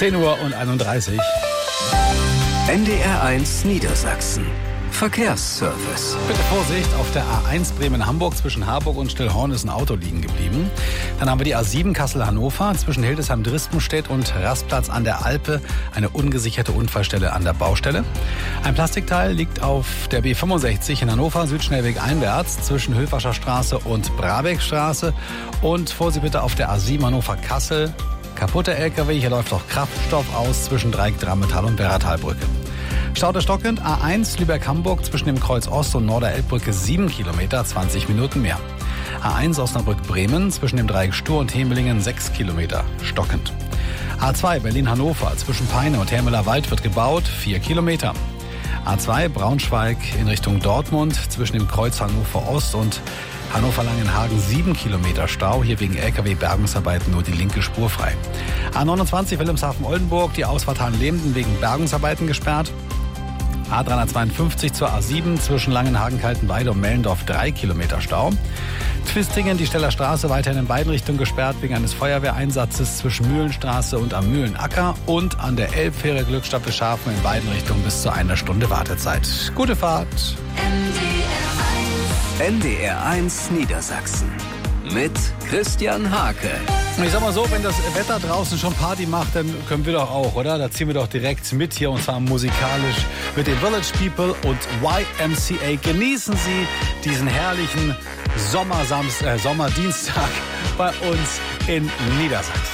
10:31 Uhr. NDR1 Niedersachsen. Verkehrsservice. Bitte Vorsicht, auf der A1 Bremen-Hamburg zwischen Harburg und Stillhorn ist ein Auto liegen geblieben. Dann haben wir die A7 Kassel-Hannover zwischen Hildesheim-Dristenstedt und Rastplatz an der Alpe, eine ungesicherte Unfallstelle an der Baustelle. Ein Plastikteil liegt auf der B65 in Hannover, Südschnellweg einwärts zwischen Höfascher Straße und Brabeckstraße. Und Vorsicht bitte auf der A7 Hannover-Kassel. Kaputter LKW, hier läuft auch Kraftstoff aus zwischen Dreieck-Drammetal und Werratalbrücke. Stau stockend, A1 Lübeck-Hamburg zwischen dem Kreuz Ost und Norder-Elbbrücke 7 Kilometer, 20 Minuten mehr. A1 Osnabrück-Bremen zwischen dem Dreieck Stur und Hemelingen 6 Kilometer, stockend. A2 Berlin-Hannover zwischen Peine und Hermeler Wald wird gebaut, 4 Kilometer. A2 Braunschweig in Richtung Dortmund zwischen dem Kreuz Hannover Ost und Hannover-Langenhagen 7 Kilometer Stau, hier wegen LKW-Bergungsarbeiten nur die linke Spur frei. A29 Wilhelmshaven-Oldenburg, die Ausfahrt Hahnlemden wegen Bergungsarbeiten gesperrt. A352 zur A7 zwischen Langenhagen-Kaltenweide und Mellendorf 3 Kilometer Stau. Twistingen, die Steller Straße weiterhin in beiden Richtungen gesperrt wegen eines Feuerwehreinsatzes zwischen Mühlenstraße und am Mühlenacker und an der Elbfähre Glückstadt Beschafen in beiden Richtungen bis zu 1 Stunde Wartezeit. Gute Fahrt. NDR1 Niedersachsen mit Christian Hake. Ich sag mal so, wenn das Wetter draußen schon Party macht, dann können wir doch auch, oder? Da ziehen wir doch direkt mit hier, und zwar musikalisch mit den Village People und YMCA. Genießen Sie diesen herrlichen Sommerdienstag bei uns in Niedersachsen.